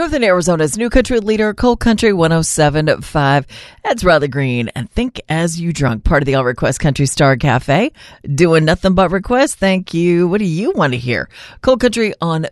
Northern Arizona's new country leader, Cold Country 107.5. That's Riley Green and Think As You Drunk, part of the All Request Country Star Cafe. Doing nothing but requests. Thank you. What do you want to hear? Cold Country on